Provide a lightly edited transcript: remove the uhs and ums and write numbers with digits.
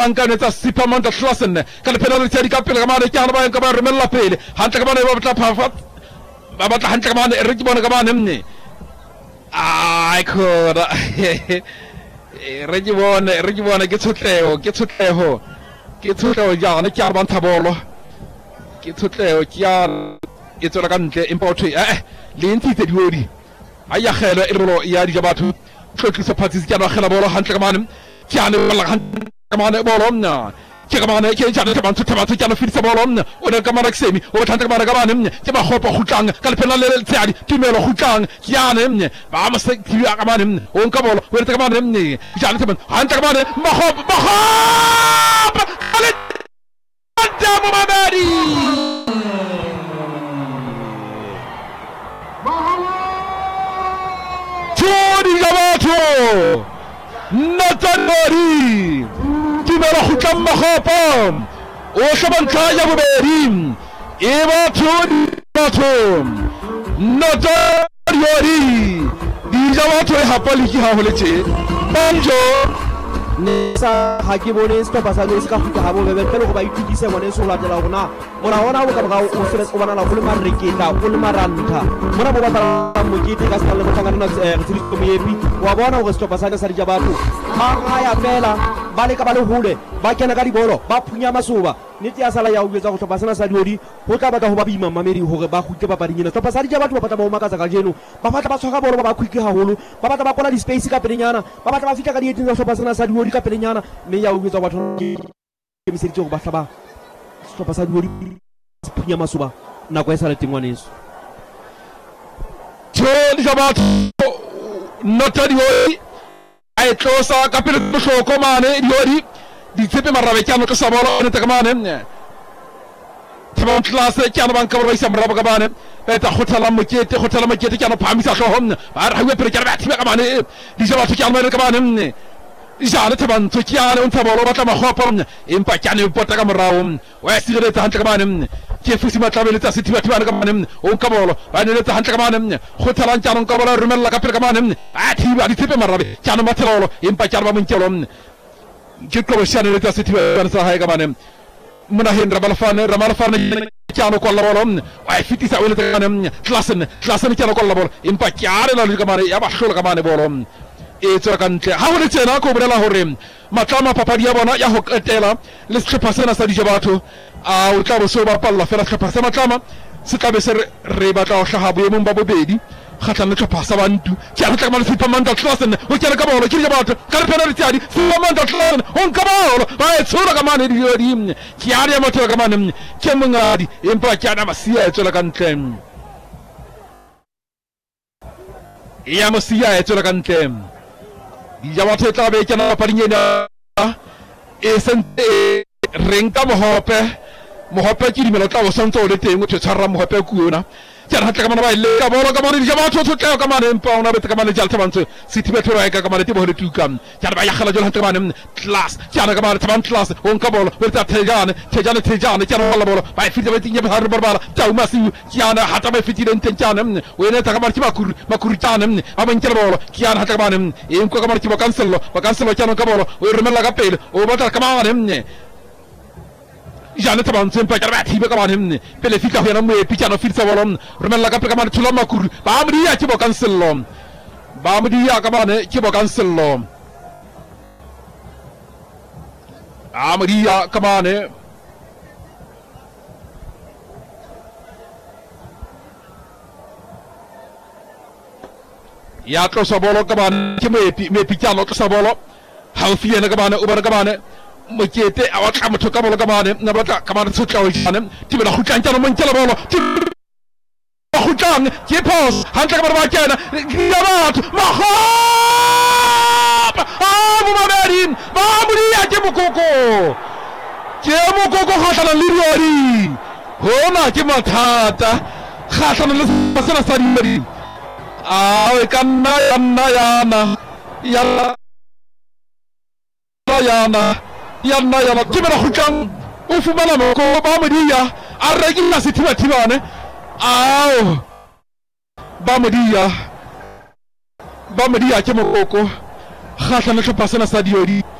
Ankane tsa Sipamanda Klassen, Kalpena di Capilla Gamane, Canaba, Remella Pale, Hantagamane, Babata Hantagamane, Richmond Gabanemni. I could. Regivone gets to Teo, Jan, a Carban Tabolo, gets to Teo, Jan, it's a Gante, Impoti, Linti Woody. Ayahela, Ero, Yadijabatu, Turkish parties, Jana Helabolo, Hantaman, Jana Hantaman Bolomna. Chikamane, Janaman to Tamato Jana Fisabolon, or a Kamarak Semi, or Tantamagaman, Jama Hopa Hutang, Kalpena Tadi, Timelo Hutang, Janem, Bamasek Tiakaman, Onkabol, where the Kamanem, Janataman, Hantaman, Mahop, Mahop, Natanori, Timelo Hutam Mahopam, Oshaman Kaya Berim, Eva Tuni Batum, Natanori, these are what we have Poliki Banjo. Nessa Hakibone, stop as I was coming to have over the fellow by 27 and Sola de la Ona, or I want to walk about Office of Ulma Rikita, Ulma Ranta, Monabata, Mujiti, Castellano, Wabana was stop as I said Jabatu, Mahaya Bella, Balikabalu Hule, Bakanagari Boro, Bapunya Masuba, Nitia Salaya with Dr. Pasana Saduri, Hokabata Hobima, Mamiri, Hogabaku, Paparina, Topasari Jabatu, Patamaka Gajenu, Papataba Quick Hulu, Papataba Space Capiniana, Papatafika of Pasana Saduri Capiniana, Maya with our Misito Bataba, Stopasaduri, Puyamasuba, Naquesa Timonis. About not I chose a capital show command, Yori, the Tippima Ravicano to Sabolo and the command. Tamon class, Canavan cover some Rabagaban, at the Hotel Maketi, Cano Pamisa home, I will put a these are to Canavan. Janataman to Kiana and Tabolo, Hopon, in Pacani, Potagam, West Hantaman, Jeffusima Travelita City Gaman, Onkabolo, and the Hantaman, Hotel and Canon Cover, Remella Capilgaman, at he was the Tipamarabi, Canamatolo, in Pacamamintelon, Jiko Shanita City, Hagaman, Munahin Ramalafan, Cano Colabon, why 50 Klassen, Cano Colabor, in Pacana, Gamani, Abashul Gamani Bolom. It's a country. How would it say? Nakobrella Horim, Matama Papadiabona, Yahok Tela, let's Trapasana Sadijabato, Utabo Soba Palla, Ferrasapasama Tama, Sikabeser Rebata Shahabu Mumbabu Baby, Hatan Trapasavantu, Chanakaman Supamanda Klassen, which are Kabolo, Kijabato, Carpenality, Supamanda Klassen, on Kabolo, by Suragamani, Yodim, Kiaria Matagamanum, Chemungadi, Impacana Masia, Cholacantem. Yamasia, Cholacantem. Yamata Bacana Parina isn't a Renka Mohope Kimelota Santo, the thing which is Haram Hope Kuna. Janatakamana, Lekabola, Yamato to Telkaman and Pauna Betakaman Jaltaman, City Metroika Kamanati to come. Janabaya Janataman, class, Janagaman class, Onkabol, with that Tejan, Janabolo, by 50 Barbara, Taumasi, Kiana Hatame 50 and Tenjanum, when Takamatimakur, Makuritanum, Amantabolo, Kiana Hatamanum, in Kokamatiba Cancelo, Janakabolo, we remember Capel, over Takaman. Janataman, Pacarabat, on him, Pelefica, Pichano Filsavolon, Remella Capricaman, Tulamakur, Bamdia, Chibo Cancelom, Bamdia Camane, Chibo Cancelom, Amadia Camane, Yato Sabolo Caman, me Pichano Sabolo, Halfia Gamane, Ubergamane. Mujete, our Kamato Kamalagaman, Nabata, Kaman Sukawisanum, Tibet Hukan Mantelabolo, Hukan, Jepos, Hantakamana, Yamat, Mahop, Abumarin, Mamuria, Jemukoko, Jemukoko Hatan Liri, Hona Jimatata, Hatan Pasana Sari, Awakanayana, Yana. Yana, Timber Hukan, Ufumano, Bamadia, Aragina Sitivane, Ow Bamadia, Chemoko, Hassan Pasana Sadiori.